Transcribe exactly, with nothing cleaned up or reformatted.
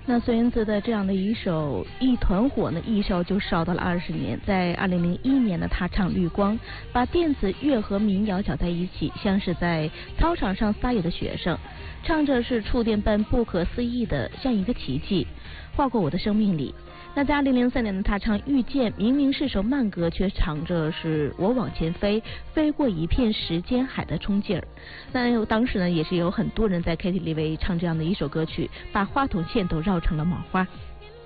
那孙燕姿的这样的一首《一团火》呢，一烧就烧到了二十年。在二零零一年呢，她唱《绿光》，把电子乐和民谣搅在一起，像是在操场上撒野的学生，唱着是触电般不可思议的，像一个奇迹，划过我的生命里。那在二零零三年呢，他唱《遇见》，明明是首慢歌，却唱着是我往前飞，飞过一片时间海的冲劲儿。那当时呢，也是有很多人在 K T V 唱这样的一首歌曲，把话筒线都绕成了毛花。